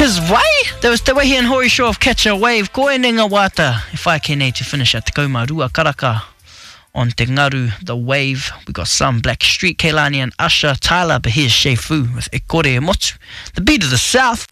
'Cause why? There was the way here in Hori Shore of Catch a Wave. Ko e nenga wata. If I can to finish at Te Kaumarua Karaka on Te Ngaru, The Wave. We got some Black Street, Keilani and Usher, Tyler, but here's Shea Fu with E Kore E Motu. The beat of the South.